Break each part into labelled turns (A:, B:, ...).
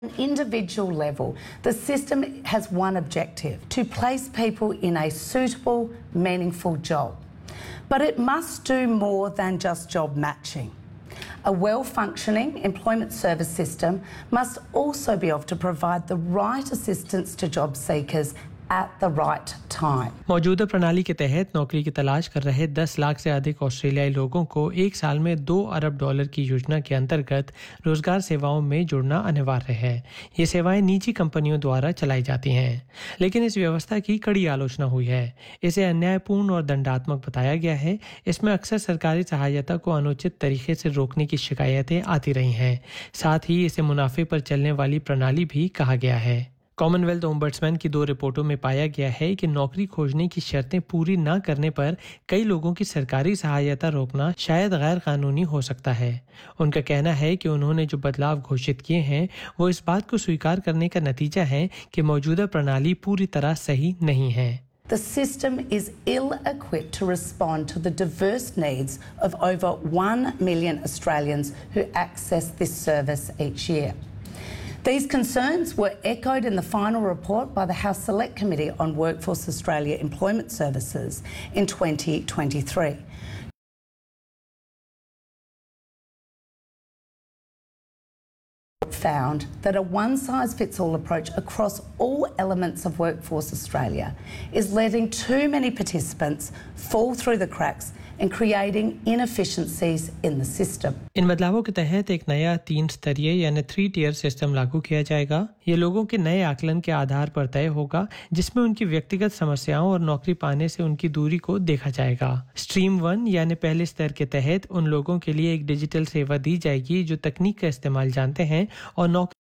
A: individual level, the system has one objective: to place people in a suitable, meaningful job. But it must do more than just job matching. A well-functioning employment service system must also be able to provide the right assistance to job seekers at the right time.
B: मौजूदा प्रणाली के तहत नौकरी की तलाश कर रहे 10 लाख से अधिक ऑस्ट्रेलियाई लोगों को एक साल में $2 अरब की योजना के अंतर्गत रोजगार सेवाओं में जुड़ना अनिवार्य है। ये सेवाएं निजी कंपनियों द्वारा चलाई जाती हैं, लेकिन इस व्यवस्था की कड़ी आलोचना हुई है। इसे अन्यायपूर्ण और दंडात्मक बताया गया है। इसमें अक्सर सरकारी सहायता को अनुचित तरीके से रोकने की शिकायतें आती रही हैं। साथ ही इसे मुनाफे पर चलने वाली प्रणाली भी कहा गया है। कॉमनवेल्थ ओम्बड्समैन की 2 रिपोर्टों में पाया गया है कि नौकरी खोजने की शर्तें पूरी न करने पर कई लोगों की सरकारी सहायता रोकना शायद गैर कानूनी हो सकता है। उनका कहना है कि उन्होंने जो बदलाव घोषित किए हैं वो इस बात को स्वीकार करने का नतीजा है कि मौजूदा प्रणाली पूरी तरह सही नहीं है।
A: The system is ill-equipped to respond to the diverse needs of over 1 million Australians who access this service each year. These concerns were echoed in the final report by the House Select Committee on Workforce Australia Employment Services in 2023. Found that a one-size-fits-all approach across all elements of Workforce Australia is letting too many participants fall through the cracks and creating inefficiencies in the system.
B: इन बदलावों के तहत एक नया 3 स्तरीय यानी 3 tier system लागू किया जाएगा। ये लोगों के नए आकलन के आधार पर तय होगा, जिसमें उनकी व्यक्तिगत समस्याओं और नौकरी पाने से उनकी दूरी को देखा जाएगा। स्ट्रीम 1 यानी पहले स्तर के तहत उन लोगों के लिए एक डिजिटल सेवा दी जाएगी जो तकनीक का इस्तेमाल जानते हैं और नौकरी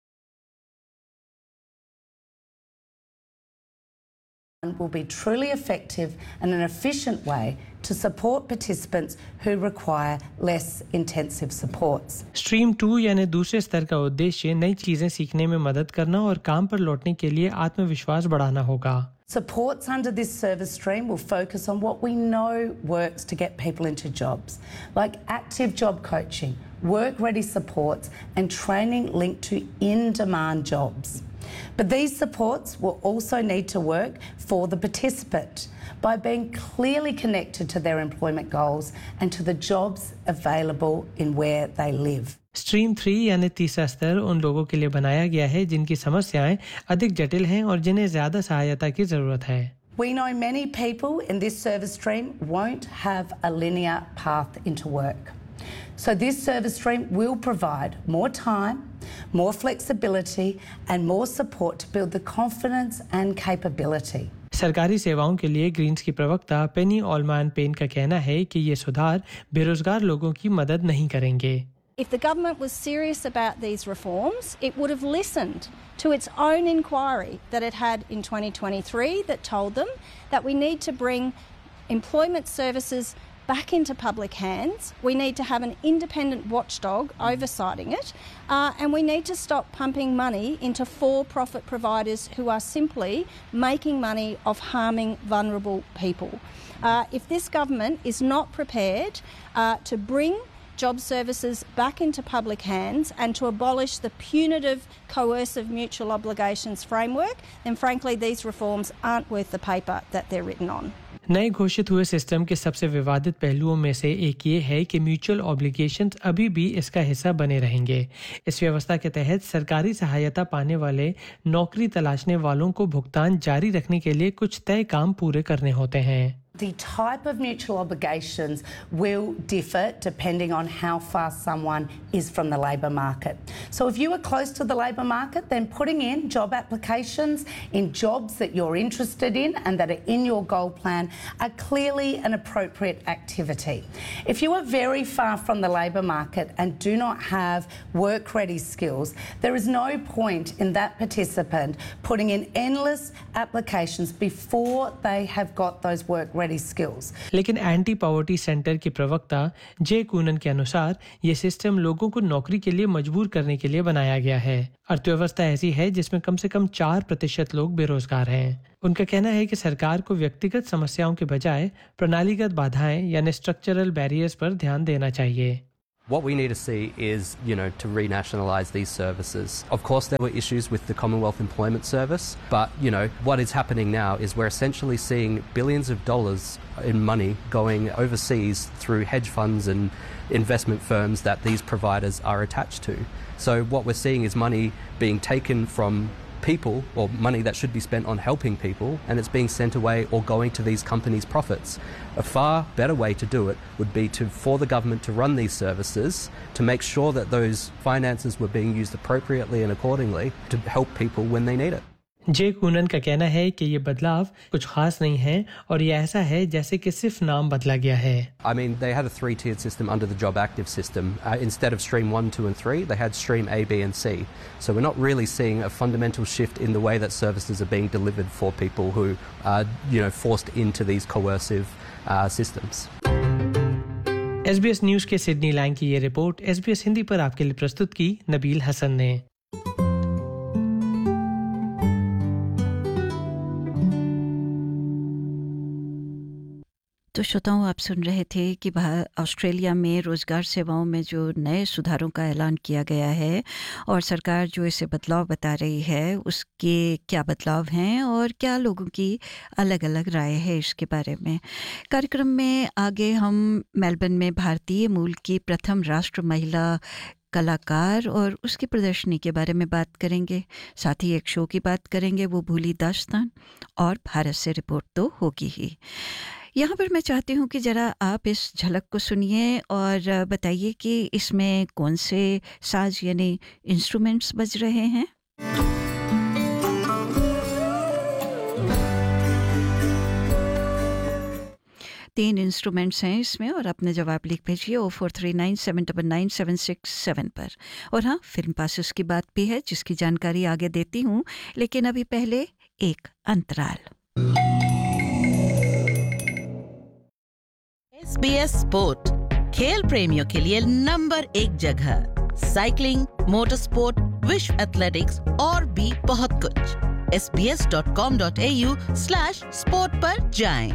A: will be truly effective and an efficient way to support participants who require less intensive supports.
B: Stream 2 यानी दूसरे स्तर का उद्देश्य नई चीजें सीखने में मदद करना और काम पर लौटने के लिए आत्मविश्वास बढ़ाना होगा।
A: Supports under this service stream will focus on what we know works to get people into jobs, like active job coaching, work-ready supports and training linked to in-demand jobs. But these supports will also need to work for the participant by being clearly connected to their employment goals and to the jobs available in where they live.
B: Stream 3 यानी तीसरा स्तर उन लोगों के लिए बनाया गया है जिनकी समस्याएं अधिक जटिल हैं और जिन्हें ज्यादा सहायता की जरूरत है।
A: We know many people in this service stream won't have a linear path into work. So this service stream will provide more time, more flexibility and more support to build the confidence and capability.
B: सरकारी सेवाओं के लिए Green's की प्रवक्ता पेनी ऑलमैन pen का कहना है कि ये सुधार बेरोजगार लोगों की मदद नहीं करेंगे।
C: If the government was serious about these reforms, it would have listened to its own inquiry that it had in 2023 that told them that we need to bring employment services back into public hands. We need to have an independent watchdog oversighting it, and we need to stop pumping money into for-profit providers who are simply making money off harming vulnerable people. If this government is not prepared to bring job services back into public hands and to abolish the punitive, coercive mutual obligations framework, then frankly these reforms aren't worth the paper that they're written on.
B: नए घोषित हुए system के सबसे विवादित पहलुओं में से एक ये है कि म्यूचुअल ऑब्लिगेशंस अभी भी इसका हिस्सा बने रहेंगे। इस व्यवस्था के तहत सरकारी सहायता पाने वाले नौकरी तलाशने वालों को भुगतान जारी रखने के लिए कुछ तय काम पूरे करने होते हैं।
A: The type of mutual obligations will differ depending on how far someone is from the labour market. So if you are close to the labour market, then putting in job applications in jobs that you're interested in and that are in your goal plan are clearly an appropriate activity. If you are very far from the labour market and do not have work-ready skills, there is no point in that participant putting in endless applications before they have got those work-ready skills.
B: लेकिन anti poverty centre की प्रवक्ता जे कूनन के अनुसार ये system लोगों को नौकरी के लिए मजबूर करने के लिए बनाया गया है। अर्थव्यवस्था ऐसी है जिसमें कम से कम 4% लोग बेरोजगार हैं। उनका कहना है कि सरकार को व्यक्तिगत समस्याओं के बजाय प्रणालीगत बाधाएं यानी स्ट्रक्चरल बैरियर्स पर ध्यान देना चाहिए।
D: What we need to see is, to renationalise these services. Of course, there were issues with the Commonwealth Employment Service, but, what is happening now is we're essentially seeing billions of dollars in money going overseas through hedge funds and investment firms that these providers are attached to. So what we're seeing is money being taken from people, or money that should be spent on helping people, and it's being sent away or going to these companies' profits. A far better way to do it would be for the government to run these services, to make sure that those finances were being used appropriately and accordingly to help people when they need it.
B: जे कूनन का कहना है कि ये बदलाव कुछ खास नहीं है और ये ऐसा है जैसे कि सिर्फ नाम बदला गया है.
D: I mean, they had a 3-tiered system under the Job Active system. Instead of Stream 1, 2 and 3, they had Stream A, B and C. So we're not really seeing a fundamental shift in the way that services are being delivered for people who are, forced into these coercive systems.
B: SBS news के Sydney line की ये report SBS Hindi पर आपके लिए प्रस्तुत की नबील हसन ने.
E: तो श्रोताओं, आप सुन रहे थे कि ऑस्ट्रेलिया में रोज़गार सेवाओं में जो नए सुधारों का ऐलान किया गया है और सरकार जो इसे बदलाव बता रही है, उसके क्या बदलाव हैं और क्या लोगों की अलग अलग राय है इसके बारे में. कार्यक्रम में आगे हम मेलबर्न में भारतीय मूल की प्रथम राष्ट्र महिला कलाकार और उसकी प्रदर्शनी के बारे में बात करेंगे. साथ ही एक शो की बात करेंगे, वो भूली दास्तान, और भारत से रिपोर्ट तो होगी ही. यहाँ पर मैं चाहती हूँ कि ज़रा आप इस झलक को सुनिए और बताइए कि इसमें कौन से साज यानी इंस्ट्रूमेंट्स बज रहे हैं. तीन इंस्ट्रूमेंट्स हैं इसमें और अपने जवाब लिख भेजिए 0439799767 पर. और हाँ, फिल्म पासेस की बात भी है जिसकी जानकारी आगे देती हूँ, लेकिन अभी पहले एक अंतराल.
F: SBS स्पोर्ट, खेल प्रेमियों के लिए नंबर 1 जगह. साइकिलिंग, मोटर स्पोर्ट, विश्व एथलेटिक्स और भी बहुत कुछ. sbs.com.au/sport पर जाएं.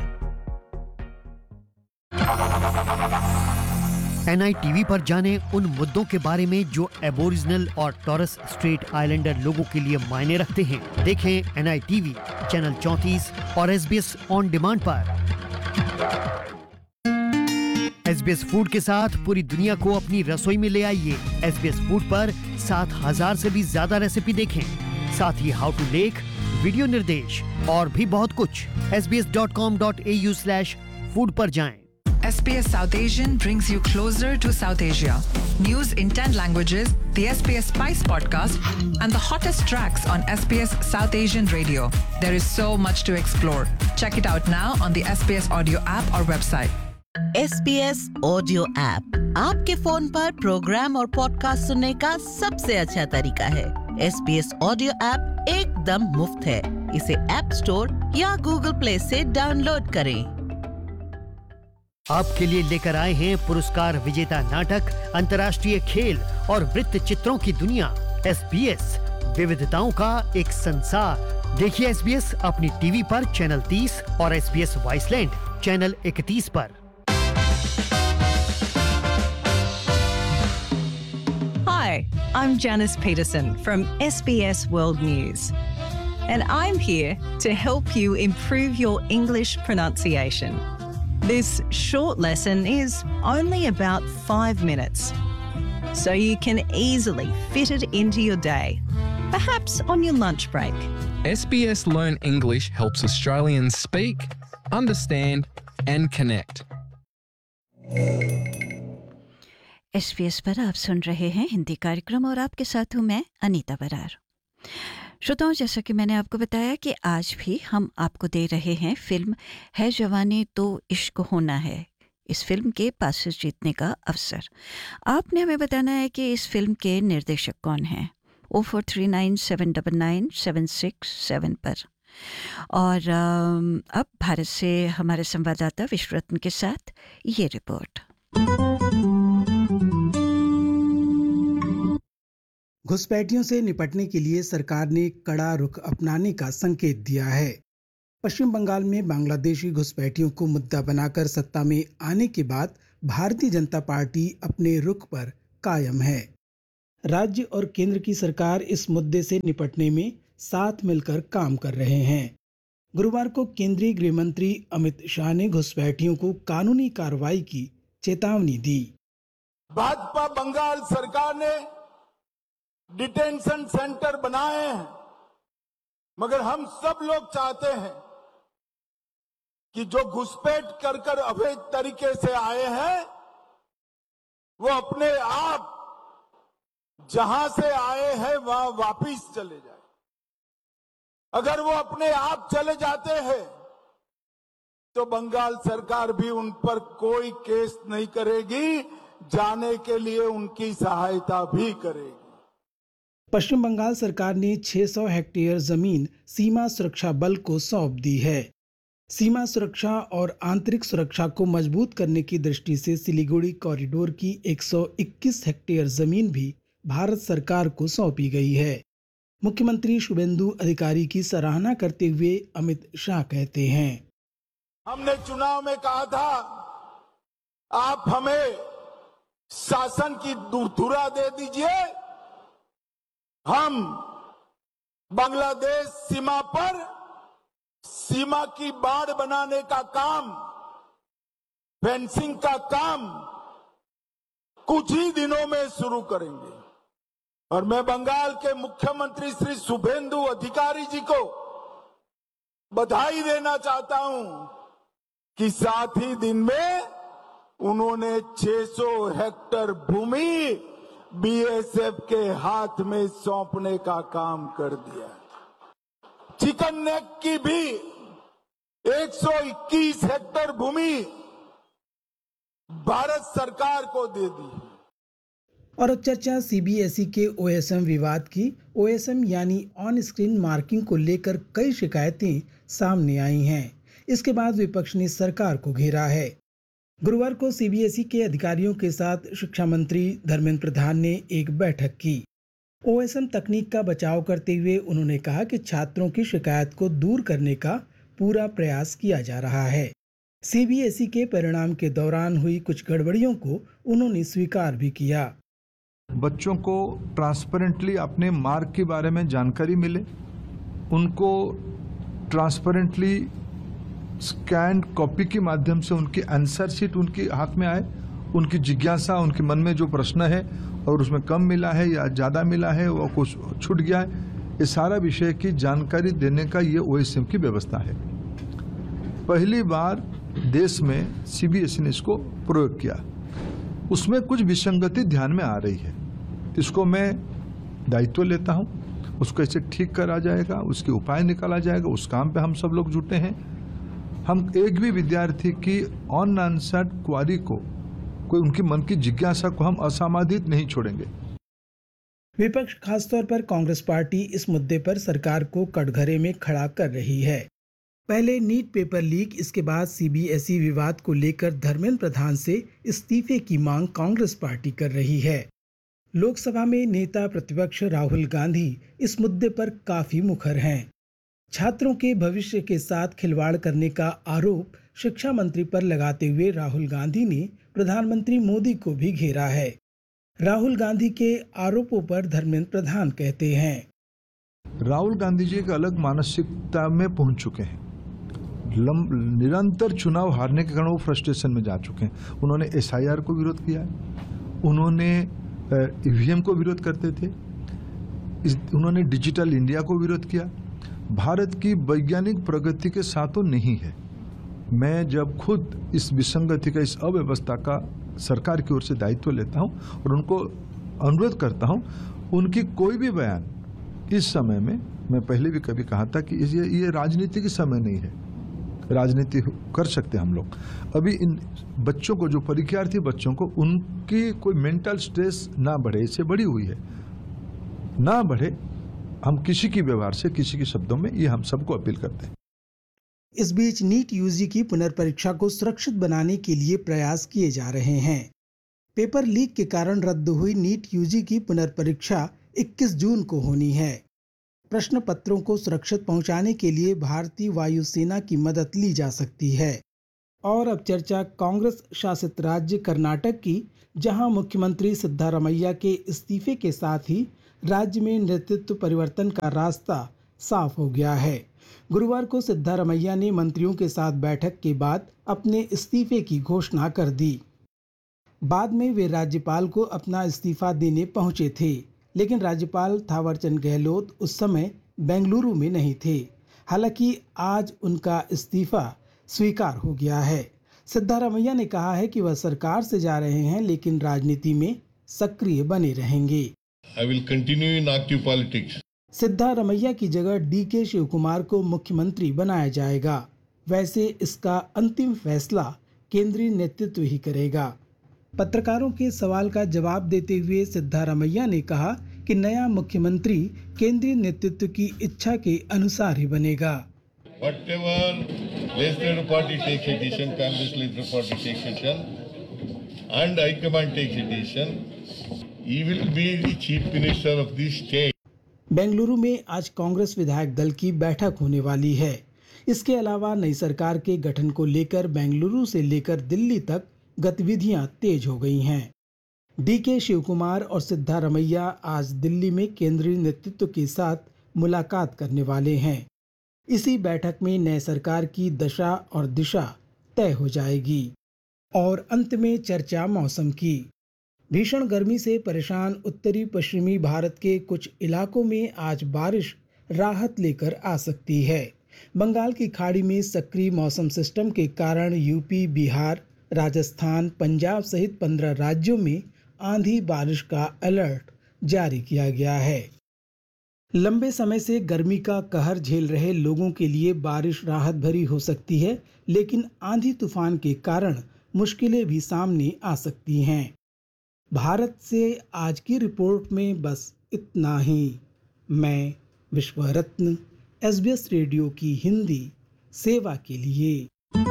G: NITV पर जाने उन मुद्दों के बारे में जो एबोरिजिनल और टॉरस स्ट्रेट आइलैंडर लोगों के लिए मायने रखते हैं. देखें NITV चैनल 34 और SBS ऑन डिमांड पर. SBS फूड के साथ पूरी दुनिया को अपनी रसोई में ले आइए. SBS फूड पर 7000 से भी ज्यादा रेसिपी देखें. साथ ही हाउ टू लेख, वीडियो निर्देश और भी बहुत कुछ. sbs.com.au/food पर जाएं.
H: SBS South Asian brings you closer to South Asia. News in 10 languages, the SBS Spice podcast, and the hottest tracks on SBS South Asian radio. There is so much to explore. Check it out now on the SBS audio app or website.
F: SBS audio app आपके phone पर programme और podcast सुनने का सबसे अच्छा तरीका है. SBS audio app एकदम मुफ्त है. इसे ऐप स्टोर या गूगल प्ले से डाउनलोड करें.
G: आपके लिए लेकर आए हैं पुरस्कार विजेता नाटक, अंतर्राष्ट्रीय खेल और वृत्त चित्रों की दुनिया. SBS विविधताओं का एक संसार. देखिए SBS अपनी टीवी पर चैनल 30 और SBS वाइसलैंड चैनल 31 पर.
I: Hi, I'm Janice Peterson from SBS World News, and I'm here to help you improve your English pronunciation. This short lesson is only about 5 minutes, so you can easily fit it into your day, perhaps on your lunch break.
J: SBS Learn English helps Australians speak, understand, and connect.
E: SBS पर आप सुन रहे हैं हिंदी कार्यक्रम और आपके साथ हूँ मैं अनीता बरार. श्रोताओं, जैसा कि मैंने आपको बताया कि आज भी हम आपको दे रहे हैं फिल्म है जवानी तो इश्क होना है. इस फिल्म के पासेस जीतने का अवसर. आपने हमें बताना है कि इस फिल्म के निर्देशक कौन हैं. 0439799767 पर. और अब भारत से हमारे संवाददाता विश्वरत्न के साथ ये रिपोर्ट.
K: घुसपैठियों से निपटने के लिए सरकार ने कड़ा रुख अपनाने का संकेत दिया है. पश्चिम बंगाल में बांग्लादेशी घुसपैठियों को मुद्दा बनाकर सत्ता में आने के बाद भारतीय जनता पार्टी अपने रुख पर कायम है। राज्य और केंद्र की सरकार इस मुद्दे से निपटने में साथ मिलकर काम कर रहे हैं। गुरुवार को केंद्रीय गृह मंत्री अमित शाह ने घुसपैठियों को कानूनी कार्रवाई की चेतावनी दी।
L: भाजपा बंगाल सरकार ने डिटेंशन सेंटर बनाए हैं, मगर हम सब लोग चाहते हैं कि जो घुसपैठ कर अवैध तरीके से आए हैं वो अपने आप जहां से आए हैं वहां वापिस चले जाए। अगर वो अपने आप चले जाते हैं तो बंगाल सरकार भी उन पर कोई केस नहीं करेगी, जाने के लिए उनकी सहायता भी करेगी।
K: पश्चिम बंगाल सरकार ने 600 हेक्टेयर जमीन सीमा सुरक्षा बल को सौंप दी है। सीमा सुरक्षा और आंतरिक सुरक्षा को मजबूत करने की दृष्टि से सिलीगुड़ी कॉरिडोर की 121 हेक्टेयर जमीन भी भारत सरकार को सौंपी गई है। मुख्यमंत्री शुभेंदु अधिकारी की सराहना करते हुए अमित शाह कहते हैं,
L: हमने चुनाव में कहा था आप हमें शासन की धुरा दे दीजिए, हम बांग्लादेश सीमा पर सीमा की बाड़ बनाने का काम, फेंसिंग का काम कुछ ही दिनों में शुरू करेंगे। और मैं बंगाल के मुख्यमंत्री श्री शुभेंदु अधिकारी जी को बधाई देना चाहता हूं कि साथ ही दिन में उन्होंने 600 हेक्टेयर भूमि बीएसएफ के हाथ में सौंपने का काम कर दिया। चिकन नेक की भी 121 हेक्टेयर भूमि भारत सरकार को दे दी।
K: और अब चर्चा सीबीएसई के ओएसएम विवाद की। ओएसएम यानी ऑन स्क्रीन मार्किंग को लेकर कई शिकायतें सामने आई हैं। इसके बाद विपक्ष ने सरकार को घेरा है। गुरुवार को सीबीएसई के अधिकारियों के साथ शिक्षा मंत्री धर्मेंद्र प्रधान ने एक बैठक की। ओएसएम तकनीक का बचाव करते हुए उन्होंने कहा कि छात्रों की शिकायत को दूर करने का पूरा प्रयास किया जा रहा है। सीबीएसई के परिणाम के दौरान हुई कुछ गड़बड़ियों को उन्होंने स्वीकार भी किया।
M: बच्चों को ट्रांसपेरेंटली अपने मार्क के बारे में जानकारी मिले, उनको ट्रांसपेरेंटली स्कैन्ड कॉपी के माध्यम से उनकी आंसर शीट उनके हाथ में आए, उनकी जिज्ञासा, उनके मन में जो प्रश्न है और उसमें कम मिला है या ज़्यादा मिला है, वो कुछ छूट गया है, ये सारा विषय की जानकारी देने का ये ओएसएम की व्यवस्था है। पहली बार देश में सीबीएसई ने इसको प्रयोग किया। उसमें कुछ विसंगति ध्यान में आ रही है, इसको मैं दायित्व लेता हूँ, उसको ऐसे ठीक करा जाएगा, उसके उपाय निकाला जाएगा। उस काम पे हम सब लोग जुटे हैं। हम एक भी विद्यार्थी की ऑन आंसर्ड क्वारी को, कोई उनकी मन की जिज्ञासा को हम असमाधित नहीं छोड़ेंगे।
K: विपक्ष खासतौर पर कांग्रेस पार्टी इस मुद्दे पर सरकार को कटघरे में खड़ा कर रही है। पहले नीट पेपर लीक, इसके बाद सीबीएसई विवाद को लेकर धर्मेंद्र प्रधान से इस्तीफे की मांग कांग्रेस पार्टी कर रही है। लोकसभा में नेता प्रतिपक्ष राहुल गांधी इस मुद्दे पर काफी मुखर हैं। छात्रों के भविष्य के साथ खिलवाड़ करने का आरोप शिक्षा मंत्री पर लगाते हुए राहुल गांधी ने प्रधानमंत्री मोदी को भी घेरा है। राहुल गांधी के आरोपों पर धर्मेंद्र प्रधान कहते हैं,
M: राहुल गांधी जी एक अलग मानसिकता में पहुंच चुके हैं। निरंतर चुनाव हारने के कारण वो फ्रस्ट्रेशन में जा चुके हैं। उन्होंने एसआईआर को विरोध किया है, उन्होंने ईवीएम को विरोध करते थे, उन्होंने डिजिटल इंडिया को विरोध किया। भारत की वैज्ञानिक प्रगति के साथ तो नहीं है। मैं जब खुद इस विसंगति का, इस अव्यवस्था का सरकार की ओर से दायित्व लेता हूं और उनको अनुरोध करता हूं, उनकी कोई भी बयान इस समय में, मैं पहले भी कभी कहा था कि ये राजनीति के समय नहीं है। राजनीति कर सकते हम लोग। अभी इन बच्चों को, जो परीक्षार्थी बच्चों को, उनकी कोई मेंटल स्ट्रेस ना बढ़े, इससे बढ़ी हुई है, ना बढ़े। हम किसी की व्यवहार से, किसी के शब्दों में, ये हम सबको अपील करते हैं।
K: इस बीच नीट यूजी की पुनर्परीक्षा को सुरक्षित बनाने के लिए प्रयास किए जा रहे हैं। पेपर लीक के कारण रद्द हुई नीट यूजी की पुनर्परीक्षा 21 जून को होनी है। प्रश्न पत्रों को सुरक्षित पहुंचाने के लिए भारतीय वायुसेना की मदद ली जा सकती है। और अब चर्चा कांग्रेस शासित राज्य कर्नाटक की, जहां मुख्यमंत्री सिद्धारमैया के इस्तीफे के साथ ही राज्य में नेतृत्व परिवर्तन का रास्ता साफ हो गया है। गुरुवार को सिद्धारमैया ने मंत्रियों के साथ बैठक के बाद अपने इस्तीफे की घोषणा कर दी। बाद में वे राज्यपाल को अपना इस्तीफा देने पहुंचे थे, लेकिन राज्यपाल थावरचंद गहलोत उस समय बेंगलुरु में नहीं थे। हालांकि आज उनका इस्तीफा स्वीकार हो गया है। सिद्धारमैया ने कहा है कि वह सरकार से जा रहे हैं, लेकिन राजनीति में सक्रिय बने रहेंगे।
N: I will continue in active politics.
K: Siddaramaiah की जगह डीके शिवकुमार को मुख्यमंत्री बनाया जाएगा। वैसे इसका अंतिम फैसला केंद्रीय नेतृत्व ही करेगा। पत्रकारों के सवाल का जवाब देते हुए सिद्धारमैया ने कहा कि नया मुख्यमंत्री केंद्रीय नेतृत्व की इच्छा के अनुसार ही बनेगा।
N: Whatever legislative party takes a decision, Congress legislative party takes a decision, and High Command takes a decision, he will be the chief minister of the state.
K: Bengaluru में आज कांग्रेस विधायक दल की बैठक होने वाली है। इसके अलावा नई सरकार के गठन को लेकर बेंगलुरु से लेकर दिल्ली तक गतिविधियां तेज हो गई हैं। डीके शिवकुमार और सिद्धारमैया आज दिल्ली में केंद्रीय नेतृत्व के साथ मुलाकात करने वाले हैं। इसी बैठक में नई सरकार की दशा और दिशा तय हो जाएगी। और अंत में चर्चा मौसम की। भीषण गर्मी से परेशान उत्तरी पश्चिमी भारत के कुछ इलाकों में आज बारिश राहत लेकर आ सकती है। बंगाल की खाड़ी में सक्रिय मौसम सिस्टम के कारण यूपी, बिहार, राजस्थान, पंजाब सहित 15 राज्यों में आंधी बारिश का अलर्ट जारी किया गया है। लंबे समय से गर्मी का कहर झेल रहे लोगों के लिए बारिश राहत भरी हो सकती है, लेकिन आंधी तूफान के कारण मुश्किलें भी सामने आ सकती हैं। भारत से आज की रिपोर्ट में बस इतना ही। मैं विश्व रत्न SBS रेडियो की हिंदी सेवा के लिए।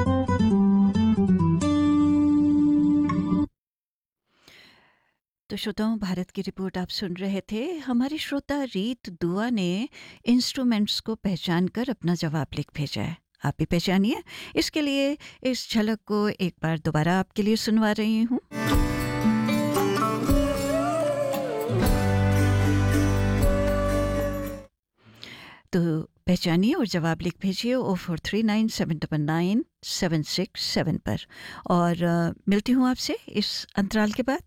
E: तो श्रोताओं, भारत की रिपोर्ट आप सुन रहे थे। हमारी श्रोता रीत दुआ ने इंस्ट्रूमेंट्स को पहचान कर अपना जवाब लिख भेजा है। आप भी पहचानिए। इसके लिए इस झलक को एक बार दोबारा आपके लिए सुनवा रही हूँ। तो पहचानिए और जवाब लिख भेजिए 0439799767 पर। और मिलती हूँ आपसे इस अंतराल के बाद।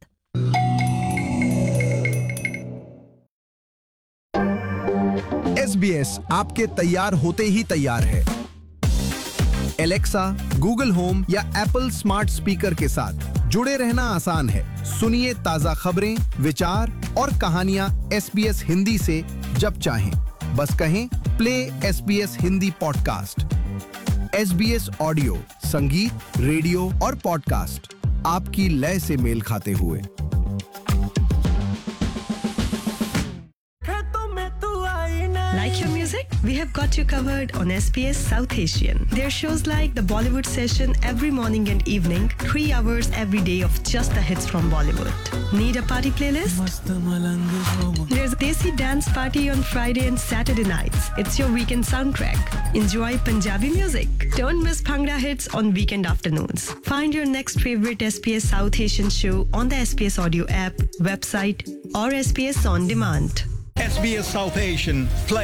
O: SBS आपके तैयार होते ही तैयार है। एलेक्सा, गूगल होम या एप्पल स्मार्ट स्पीकर के साथ जुड़े रहना आसान है। सुनिए ताजा खबरें, विचार और कहानियां SBS हिंदी से जब चाहें। बस कहें play SBS Hindi podcast. SBS audio, संगीत, रेडियो और पॉडकास्ट आपकी लय से मेल खाते हुए।
P: Like your music? We have got you covered on SBS South Asian. There are shows like the Bollywood Session every morning and evening, 3 hours every day of just the hits from Bollywood. Need a party playlist? There's a Desi dance party on Friday and Saturday nights. It's your weekend soundtrack. Enjoy Punjabi music. Don't miss Bhangra hits on weekend afternoons. Find your next favorite SBS South Asian show on the SBS audio app, website or SBS on demand.
Q: SBS South Asian, play